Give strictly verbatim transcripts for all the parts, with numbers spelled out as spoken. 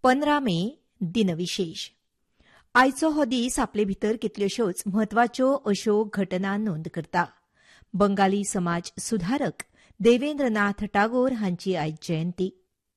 पंदरा मे दिनविशेष. आयचो हो दीस आपले भितर कितल्योश्योच म्हत्वाच्यो अश्यो घटना नोंद करता. बंगाली समाज सुधारक देवेंद्रनाथ टागोर हांची आयज जयंती.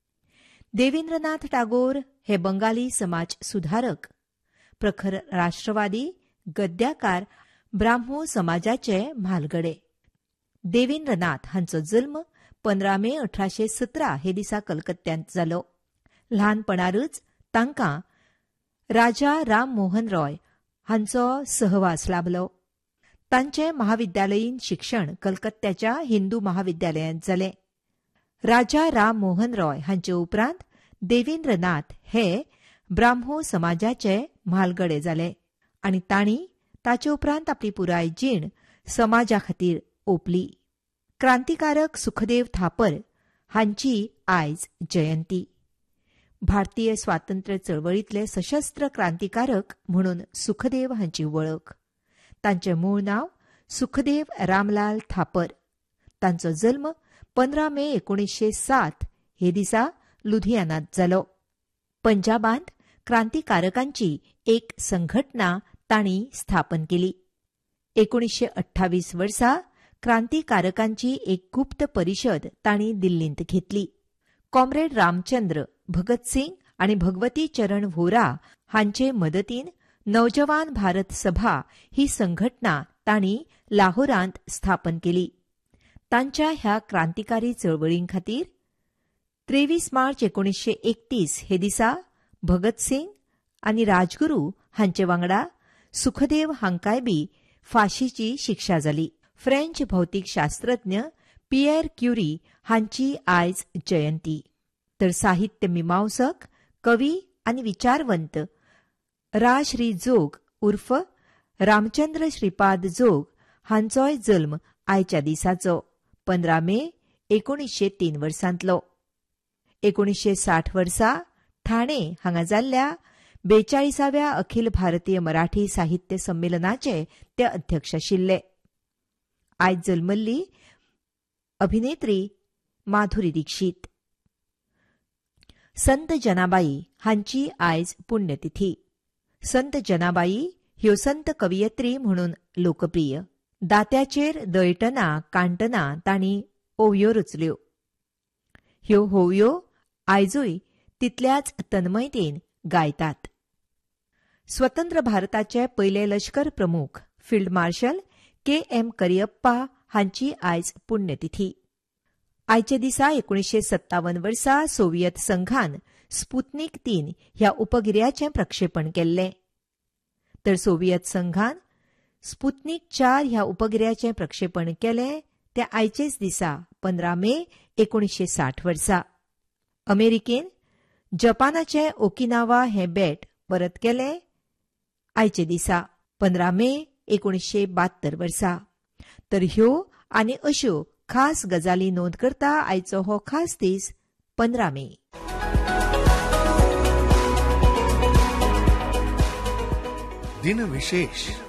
देवेंद्रनाथ टागोर हे बंगाली समाज सुधारक, प्रखर राष्ट्रवादी, गद्याकार, ब्राह्मो समाजाचे म्हालगडे. देवेंद्रनाथ हांचो जल्म पंदरा मे अठराशे सतरा हे दिसा कलकत्त्यांत जालो. ल्हानपणारूच तांकां राजा राम मोहन रॉय हांचो सहवास लाभलो. तांचें महाविद्यालयीन शिक्षण कलकत्त्याच्या हिंदू महाविद्यालयांत जालें. राजा राम मोहन रॉय हांचे उपरांत देवेंद्रनाथ हे ब्राह्मो समाजाचे म्हालगडे जाले आनी तांणी ताचे उपरांत आपली पुराय जीण समाजा खातीर ओंपली. क्रांतिकारक सुखदेव थापर हांची आयज जयंती. भारतीय स्वातंत्र्य चळवळींतले सशस्त्र क्रांतिकारक म्हणून सुखदेव हांची वळख. तांचें मूळ नांव सुखदेव रामलाल थापर. तांचो जल्म पंदरा मे एकोणीसशे सात हे दिसा लुधियानांत जालो. पंजाबांत क्रांतिकारकांची एक संघटना तांणी स्थापन केली. एकोणीसशे अठ्ठावीस वर्सा क्रांतिकारकांची एक गुप्त परिशद तांणी दिल्लींत घेतली. कॉम्रेड रामचंद्र, भगतसिंग आनी भगवती चरण व्होरा हांचे मदतीन नौजवान भारत सभा ही संघटना तांणी लाहोरांत स्थापन केली. तांच्या ह्या क्रांतिकारी चळवळींखातीर तेवीस मार्च एकोणीसशे एकतीस हे दिसा भगतसिंग आनी राजगुरू हांचे वांगडा सुखदेव हांकाय बी फाशीची शिक्षा जाली. फ्रेंच भौतीकशास्त्रज्ञ पियर क्युरी हांची आयज जयंती. तर साहित्य मिमांसक, कवी आनी विचारवंत रा श्री जोग उर्फ रामचंद्र श्रीपाद जोग हांचोय जल्म आयच्या दिसाचो पंदरा मे एकोणीसशे तीन वर्सांतलो. एकोणीसशे साठ वर्सा ठाणे हांगा जाल्ल्या बेचाळीसाव्या अखिल भारतीय मराठी साहित्य संमेलनाचे ते अध्यक्ष आशिल्ले. आयज जल्मल्ली अभिनेत्री माधुरी दीक्षित. संत जनाबाई हांची आयज पुण्यतिथी. संत जनाबाई ह्यो संत कवयित्री म्हणून लोकप्रिय. दात्याचेर दळटना कांटना तांणी ओवयो रचल्यो. ह्यो होवयो आयजूय तितल्याच तन्मयतेन गायतात. स्वतंत्र भारताचे पयले लश्कर प्रमुख फिल्ड मार्शल के एम करियप्पा हांची आयज पुण्यतिथी. आयचे दिसा एकोणीसशे सत्तावन वर्सा सोव्हिएत संघान स्पुतनिक तीन ह्या उपगिऱ्याचें प्रक्षेपण केल्लें. तर सोव्हिएत संघान स्पुतनिक चार ह्या उपगिऱ्याचें प्रक्षेपण केलें ते आयचेच दिसा पंदरा मे एकोणीसशे साठ वर्सा. अमेरिकेन जपानाचें ओकिनावा हें बेट परत केलें आयचे दिसा पंदरा मे एकोणीसशे बात्तर वर्सा. तर ह्यो आनी अश्यो खास गजाली नोंद करता आयचो हो खास दीस पंदरा मे. दिन विशेष.